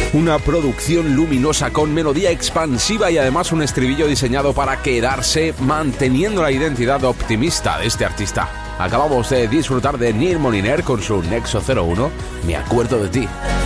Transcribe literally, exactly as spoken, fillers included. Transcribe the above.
Una producción luminosa con melodía expansiva y además un estribillo diseñado para quedarse, manteniendo la identidad optimista de este artista. Acabamos de disfrutar de Neil Moliner con su Nexo cero uno, Me acuerdo de ti.